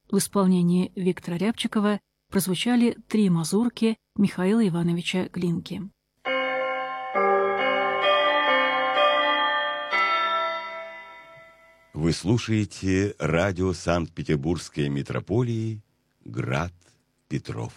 В исполнении Виктора Рябчикова прозвучали 3 мазурки Михаила Ивановича Глинки. Вы слушаете радио Санкт-Петербургской митрополии «Град Петров».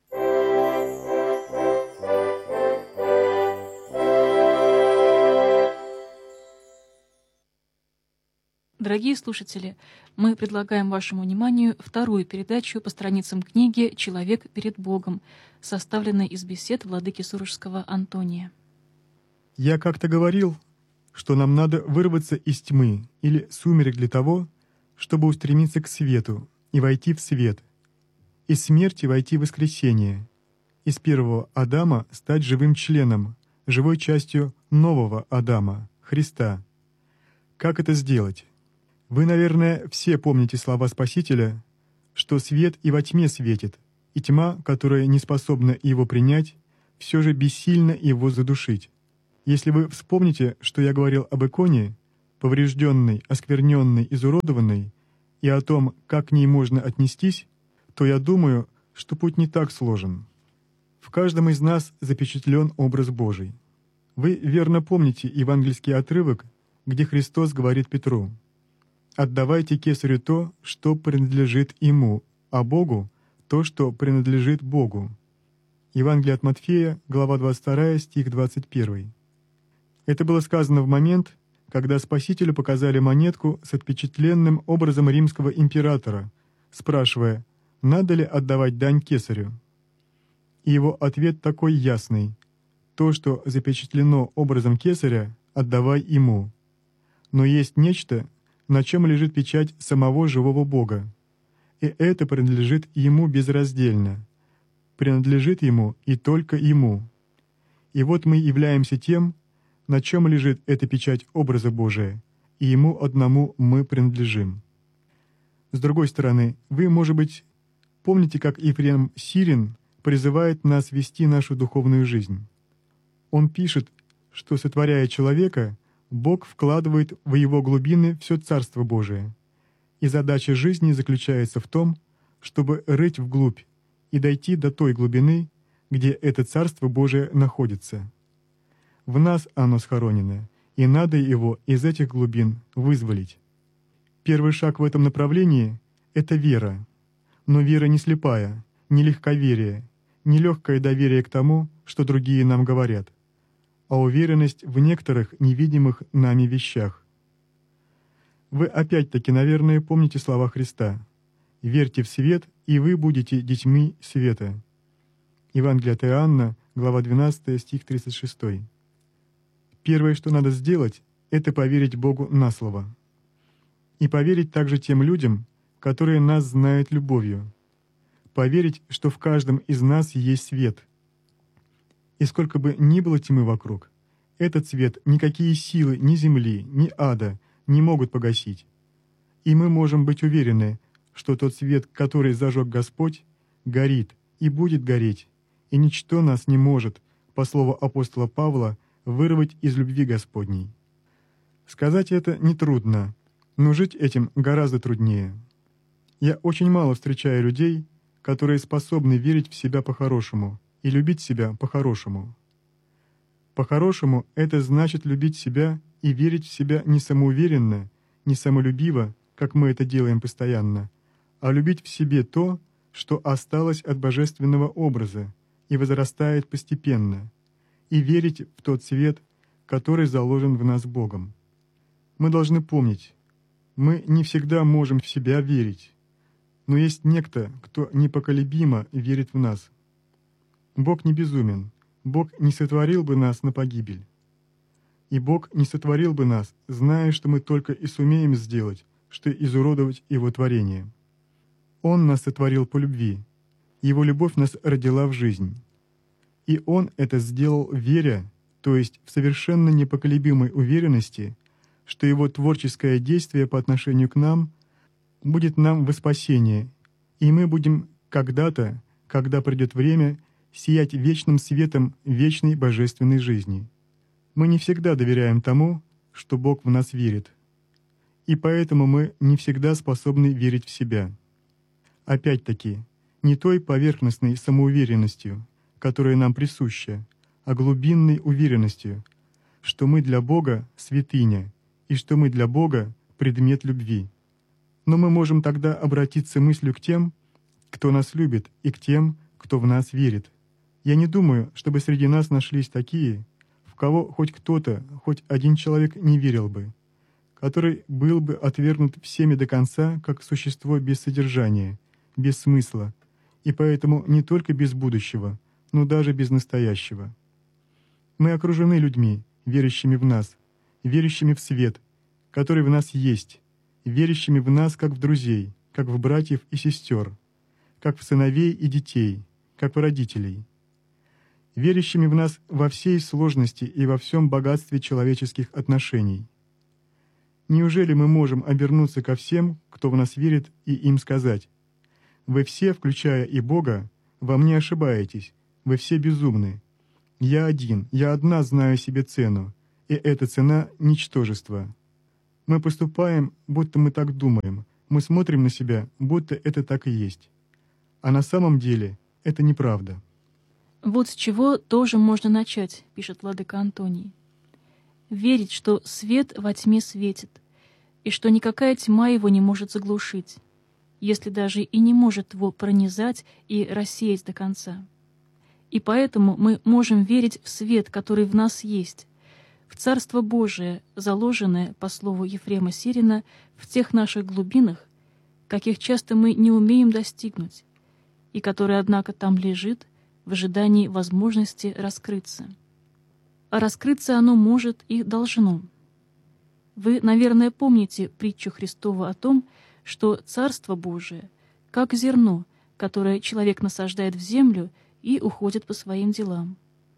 Дорогие слушатели, мы предлагаем вашему вниманию вторую передачу по страницам книги «Человек перед Богом», составленной из бесед владыки Сурожского Антония. Я как-то говорил, что нам надо вырваться из тьмы или сумерек для того, чтобы устремиться к свету и войти в свет, из смерти войти в воскресение, из первого Адама стать живым членом, живой частью нового Адама, Христа. Как это сделать? Вы, наверное, все помните слова Спасителя, что свет и во тьме светит, и тьма, которая не способна его принять, все же бессильна его задушить. Если вы вспомните, что я говорил об иконе, поврежденной, оскверненной, изуродованной, и о том, как к ней можно отнестись, то я думаю, что путь не так сложен. В каждом из нас запечатлен образ Божий. Вы верно помните евангельский отрывок, где Христос говорит Петру: «Отдавайте кесарю то, что принадлежит ему, а Богу — то, что принадлежит Богу». Евангелие от Матфея, глава 22, стих 21. Это было сказано в момент, когда Спасителю показали монетку с отпечатленным образом римского императора, спрашивая, надо ли отдавать дань кесарю. И его ответ такой ясный: «То, что запечатлено образом кесаря, отдавай ему». Но есть нечто, на чем лежит печать самого живого Бога, и это принадлежит ему безраздельно, принадлежит ему и только ему. И вот мы являемся тем, на чем лежит эта печать образа Божия, и ему одному мы принадлежим. С другой стороны, вы, может быть, помните, как Ефрем Сирин призывает нас вести нашу духовную жизнь. Он пишет, что, сотворяя человека, Бог вкладывает в его глубины все Царство Божие, и задача жизни заключается в том, чтобы рыть вглубь и дойти до той глубины, где это Царство Божие находится. В нас оно схоронено, и надо его из этих глубин вызволить. Первый шаг в этом направлении — это вера. Но вера не слепая, не легковерие, не легкое доверие к тому, что другие нам говорят, а уверенность в некоторых невидимых нами вещах. Вы опять-таки, наверное, помните слова Христа: «Верьте в свет, и вы будете детьми света». Евангелие от Иоанна, глава 12, стих 36. Первое, что надо сделать, это поверить Богу на слово. И поверить также тем людям, которые нас знают любовью. Поверить, что в каждом из нас есть свет. И сколько бы ни было тьмы вокруг, этот свет никакие силы ни земли, ни ада не могут погасить. И мы можем быть уверены, что тот свет, который зажег Господь, горит и будет гореть, и ничто нас не может, по слову апостола Павла, вырвать из любви Господней. Сказать это нетрудно, но жить этим гораздо труднее. Я очень мало встречаю людей, которые способны верить в себя по-хорошему и любить себя по-хорошему. По-хорошему — это значит любить себя и верить в себя не самоуверенно, не самолюбиво, как мы это делаем постоянно, а любить в себе то, что осталось от божественного образа и возрастает постепенно, и верить в тот свет, который заложен в нас Богом. Мы должны помнить, мы не всегда можем в себя верить, но есть некто, кто непоколебимо верит в нас. Бог не безумен, Бог не сотворил бы нас на погибель. И Бог не сотворил бы нас, зная, что мы только и сумеем сделать, что изуродовать Его творение. Он нас сотворил по любви, Его любовь нас родила в жизнь. И Он это сделал веря, то есть в совершенно непоколебимой уверенности, что Его творческое действие по отношению к нам будет нам во спасение, и мы будем когда-то, когда придет время, сиять вечным светом вечной божественной жизни. Мы не всегда доверяем тому, что Бог в нас верит, и поэтому мы не всегда способны верить в себя. Опять-таки, не той поверхностной самоуверенностью, которая нам присуща, а глубинной уверенностью, что мы для Бога святыня и что мы для Бога предмет любви. Но мы можем тогда обратиться мыслью к тем, кто нас любит, и к тем, кто в нас верит. Я не думаю, чтобы среди нас нашлись такие, в кого хоть кто-то, хоть один человек не верил бы, который был бы отвергнут всеми до конца как существо без содержания, без смысла, и поэтому не только без будущего, но даже без настоящего. Мы окружены людьми, верящими в нас, верящими в свет, который в нас есть, верящими в нас как в друзей, как в братьев и сестер, как в сыновей и детей, как в родителей, верящими в нас во всей сложности и во всем богатстве человеческих отношений. Неужели мы можем обернуться ко всем, кто в нас верит, и им сказать: «Вы все, включая и Бога, во мне ошибаетесь, вы все безумны. Я один, я одна знаю себе цену, и эта цена — ничтожество». Мы поступаем, будто мы так думаем, мы смотрим на себя, будто это так и есть. А на самом деле это неправда. Вот с чего тоже можно начать, пишет владыка Антоний. Верить, что свет во тьме светит, и что никакая тьма его не может заглушить, если даже и не может его пронизать и рассеять до конца. И поэтому мы можем верить в свет, который в нас есть, в Царство Божие, заложенное, по слову Ефрема Сирина, в тех наших глубинах, каких часто мы не умеем достигнуть, и которое, однако, там лежит в ожидании возможности раскрыться. А раскрыться оно может и должно. Вы, наверное, помните притчу Христову о том, что Царство Божие, как зерно, которое человек насаждает в землю и уходит по своим делам.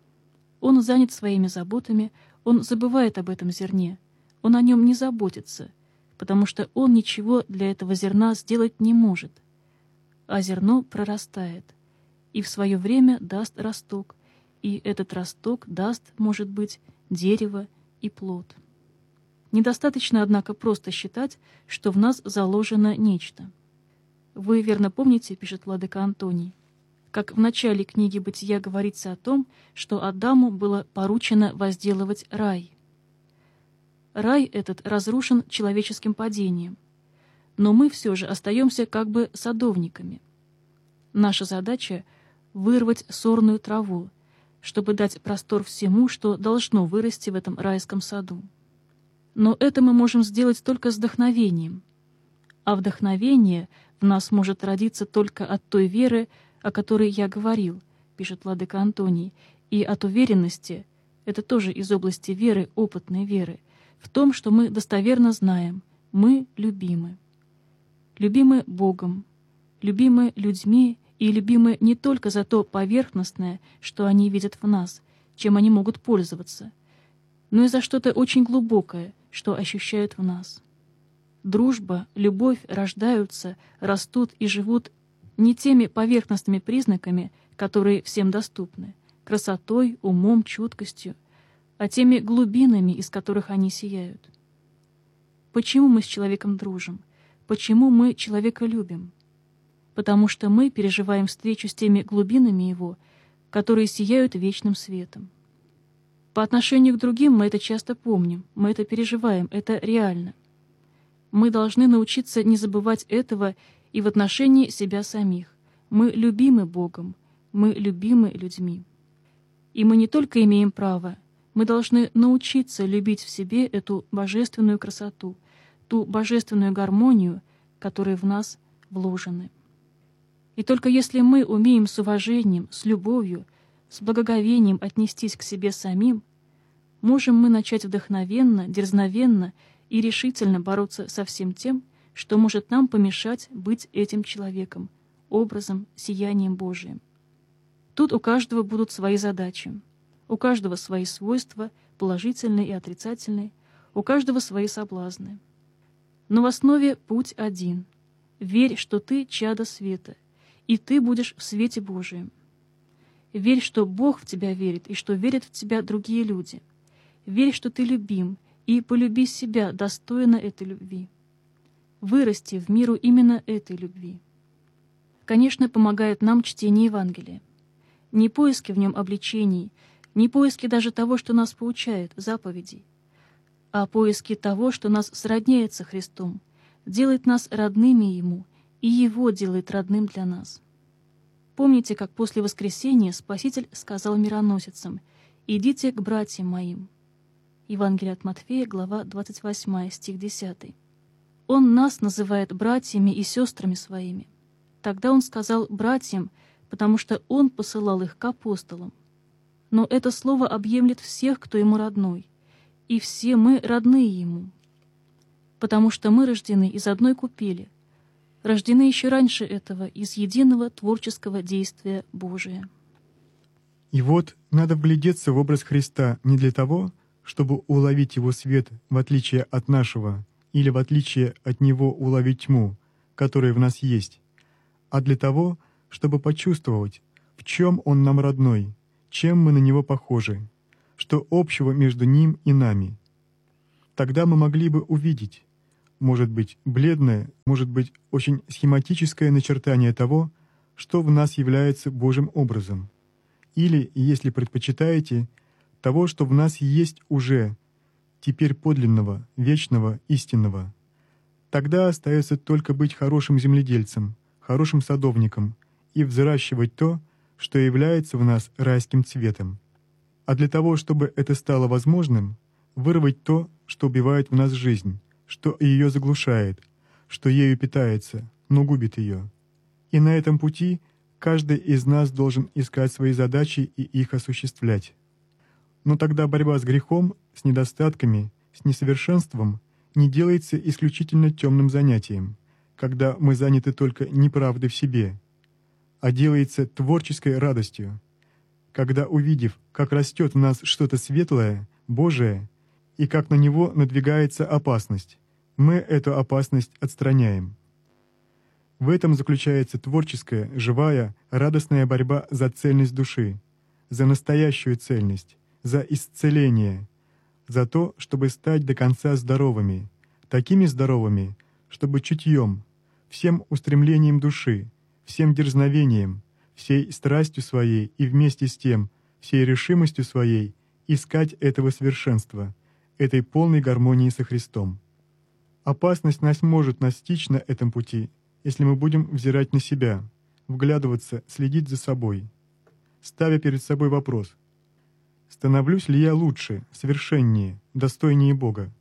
Он занят своими заботами, он забывает об этом зерне, он о нем не заботится, потому что он ничего для этого зерна сделать не может. А зерно прорастает и в свое время даст росток, и этот росток даст, может быть, дерево и плод. Недостаточно, однако, просто считать, что в нас заложено нечто. Вы верно помните, пишет владыка Антоний, как в начале книги «Бытия» говорится о том, что Адаму было поручено возделывать рай. Рай этот разрушен человеческим падением, но мы все же остаемся как бы садовниками. Наша задача — вырвать сорную траву, чтобы дать простор всему, что должно вырасти в этом райском саду. Но это мы можем сделать только с вдохновением. А вдохновение в нас может родиться только от той веры, о которой я говорил, пишет владыка Антоний, и от уверенности, это тоже из области веры, опытной веры, в том, что мы достоверно знаем, мы любимы. Любимы Богом, любимы людьми и любимы не только за то поверхностное, что они видят в нас, чем они могут пользоваться, но и за что-то очень глубокое, что ощущают в нас. Дружба, любовь рождаются, растут и живут не теми поверхностными признаками, которые всем доступны, красотой, умом, чуткостью, а теми глубинами, из которых они сияют. Почему мы с человеком дружим? Почему мы человека любим? Потому что мы переживаем встречу с теми глубинами его, которые сияют вечным светом. По отношению к другим мы это часто помним, мы это переживаем, это реально. Мы должны научиться не забывать этого и в отношении себя самих. Мы любимы Богом, мы любимы людьми. И мы не только имеем право, мы должны научиться любить в себе эту божественную красоту, ту божественную гармонию, которая в нас вложены. И только если мы умеем с уважением, с любовью, с благоговением отнестись к себе самим, можем мы начать вдохновенно, дерзновенно и решительно бороться со всем тем, что может нам помешать быть этим человеком, образом, сиянием Божиим. Тут у каждого будут свои задачи, у каждого свои свойства, положительные и отрицательные, у каждого свои соблазны. Но в основе путь один. Верь, что ты чадо света, и ты будешь в свете Божием. Верь, что Бог в тебя верит, и что верят в тебя другие люди. Верь, что ты любим, и полюби себя достойно этой любви. Вырасти в миру именно этой любви. Конечно, помогает нам чтение Евангелия. Не поиски в нем обличений, не поиски даже того, что нас поучает, заповедей, а поиски того, что нас сродняет со Христом, делает нас родными Ему, и Его делает родным для нас. Помните, как после воскресения Спаситель сказал мироносицам: «Идите к братьям моим». Евангелие от Матфея, глава 28, стих 10. Он нас называет братьями и сестрами своими. Тогда Он сказал «братьям», потому что Он посылал их к апостолам. Но это слово объемлет всех, кто Ему родной, и все мы родные Ему, потому что мы рождены из одной купели, рождены еще раньше этого из единого творческого действия Божия. И вот надо вглядеться в образ Христа не для того, чтобы уловить Его свет в отличие от нашего, или в отличие от Него уловить тьму, которая в нас есть, а для того, чтобы почувствовать, в чем Он нам родной, чем мы на Него похожи, что общего между Ним и нами. Тогда мы могли бы увидеть, может быть, бледное, может быть, очень схематическое начертание того, что в нас является Божьим образом, или, если предпочитаете, того, что в нас есть уже, теперь подлинного, вечного, истинного. Тогда остается только быть хорошим земледельцем, хорошим садовником и взращивать то, что является в нас райским цветом. А для того, чтобы это стало возможным, вырвать то, что убивает в нас жизнь, что ее заглушает, что ею питается, но губит ее. И на этом пути каждый из нас должен искать свои задачи и их осуществлять. Но тогда борьба с грехом, с недостатками, с несовершенством не делается исключительно темным занятием, когда мы заняты только неправдой в себе, а делается творческой радостью, когда, увидев, как растет в нас что-то светлое, Божие, и как на него надвигается опасность, мы эту опасность отстраняем. В этом заключается творческая, живая, радостная борьба за цельность души, за настоящую цельность, за исцеление, за то, чтобы стать до конца здоровыми, такими здоровыми, чтобы чутьем, всем устремлением души, всем дерзновением, всей страстью своей и вместе с тем всей решимостью своей искать этого совершенства, этой полной гармонии со Христом. Опасность нас может настичь на этом пути, если мы будем взирать на себя, вглядываться, следить за собой, ставя перед собой вопрос: становлюсь ли я лучше, совершеннее, достойнее Бога?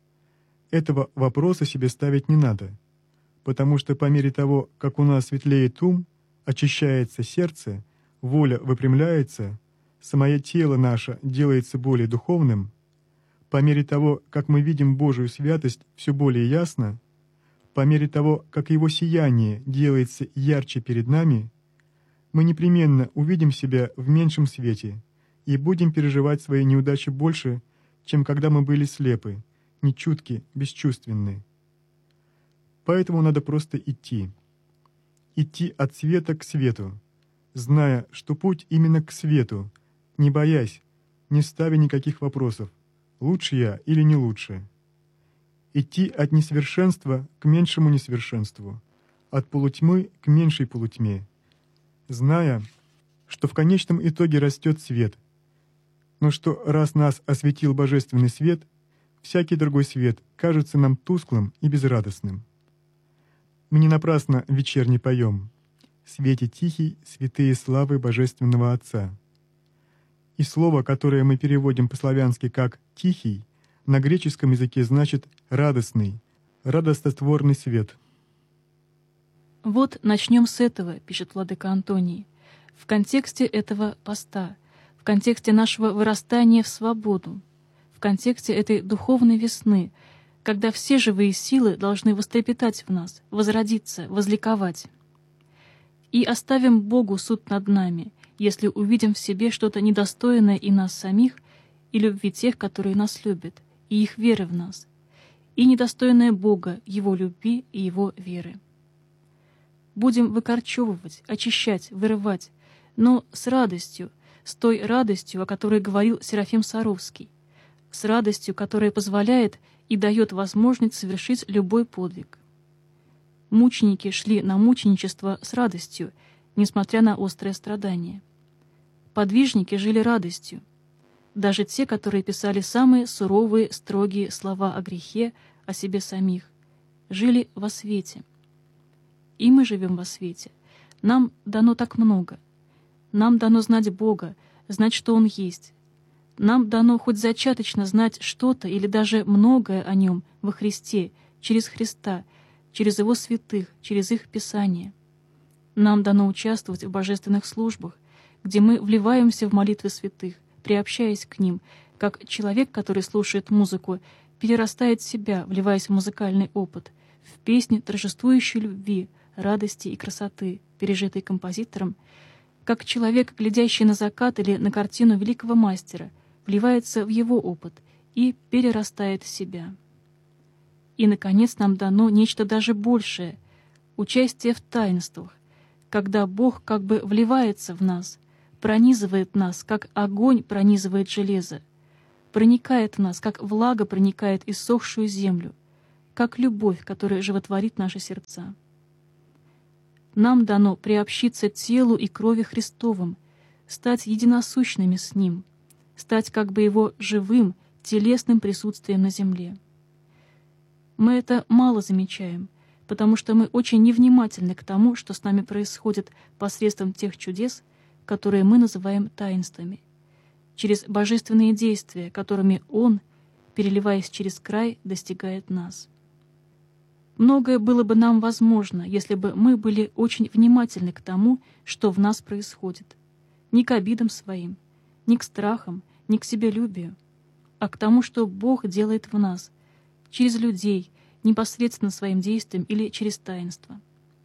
Этого вопроса себе ставить не надо, потому что по мере того, как у нас светлеет ум, очищается сердце, воля выпрямляется, самое тело наше делается более духовным, по мере того, как мы видим Божию святость все более ясно, по мере того, как Его сияние делается ярче перед нами, мы непременно увидим себя в меньшем свете и будем переживать свои неудачи больше, чем когда мы были слепы, нечутки, бесчувственны. Поэтому надо просто идти. Идти от света к свету, зная, что путь именно к свету, не боясь, не ставя никаких вопросов, лучше я или не лучше. Идти от несовершенства к меньшему несовершенству, от полутьмы к меньшей полутьме, зная, что в конечном итоге растет свет, но что раз нас осветил божественный свет, всякий другой свет кажется нам тусклым и безрадостным. Мы не напрасно вечерне поем «Свете тихий, святые славы Божественного Отца». И слово, которое мы переводим по-славянски как «тихий», на греческом языке значит «радостный», «радостотворный свет». Вот начнем с этого, пишет владыка Антоний, в контексте этого поста, в контексте нашего вырастания в свободу, в контексте этой духовной весны, когда все живые силы должны вострепетать в нас, возродиться, возликовать. И оставим Богу суд над нами, если увидим в себе что-то недостойное и нас самих, и любви тех, которые нас любят, и их веры в нас, и недостойное Бога, Его любви и Его веры. Будем выкорчевывать, очищать, вырывать, но с радостью, с той радостью, о которой говорил Серафим Саровский, с радостью, которая позволяет и дает возможность совершить любой подвиг. Мученики шли на мученичество с радостью, несмотря на острое страдание. Подвижники жили радостью. Даже те, которые писали самые суровые, строгие слова о грехе, о себе самих, жили во свете. И мы живем во свете. Нам дано так много. Нам дано знать Бога, знать, что Он есть. Нам дано хоть зачаточно знать что-то или даже многое о Нем во Христе, через Христа, через Его святых, через их Писание. Нам дано участвовать в божественных службах, где мы вливаемся в молитвы святых, приобщаясь к ним, как человек, который слушает музыку, перерастает в себя, вливаясь в музыкальный опыт, в песни торжествующей любви, радости и красоты, пережитой композитором, как человек, глядящий на закат или на картину великого мастера, вливается в его опыт и перерастает в себя. И, наконец, нам дано нечто даже большее — участие в таинствах, когда Бог как бы вливается в нас, пронизывает нас, как огонь пронизывает железо, проникает в нас, как влага проникает иссохшую землю, как любовь, которая животворит наши сердца. Нам дано приобщиться телу и крови Христовым, стать единосущными с Ним, стать как бы Его живым, телесным присутствием на земле. Мы это мало замечаем, потому что мы очень невнимательны к тому, что с нами происходит посредством тех чудес, которые мы называем таинствами, через божественные действия, которыми Он, переливаясь через край, достигает нас. Многое было бы нам возможно, если бы мы были очень внимательны к тому, что в нас происходит, не к обидам своим, не к страхам, не к себялюбию, а к тому, что Бог делает в нас, через людей, непосредственно своим действием или через таинство.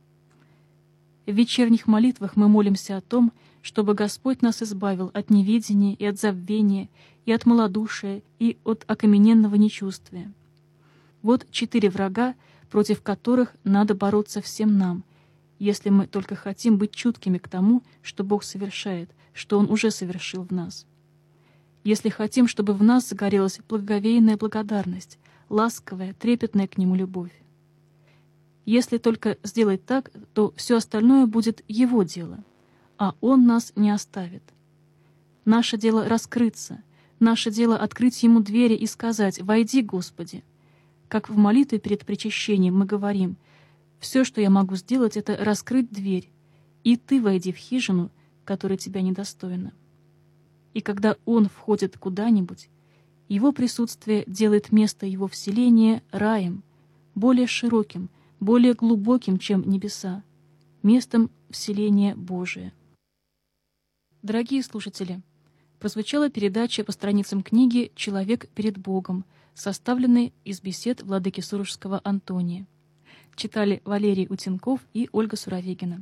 В вечерних молитвах мы молимся о том, чтобы Господь нас избавил от неведения и от забвения, и от малодушия, и от окамененного нечувствия. Вот 4 врага, против которых надо бороться всем нам, если мы только хотим быть чуткими к тому, что Бог совершает, что Он уже совершил в нас. Если хотим, чтобы в нас загорелась благоговейная благодарность, ласковая, трепетная к Нему любовь. Если только сделать так, то все остальное будет Его дело, а Он нас не оставит. Наше дело раскрыться, наше дело открыть Ему двери и сказать: «Войди, Господи». Как в молитве перед причащением мы говорим: «Все, что я могу сделать, это раскрыть дверь, и Ты войди в хижину, которая Тебя недостойна». И когда Он входит куда-нибудь, Его присутствие делает место Его вселения раем, более широким, более глубоким, чем небеса, местом вселения Божия. Дорогие слушатели, прозвучала передача по страницам книги «Человек перед Богом», составленной из бесед владыки Сурожского Антония. Читали Валерий Утенков и Ольга Суровегина.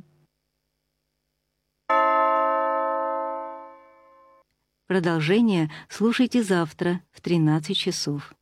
Продолжение слушайте завтра в 13 часов.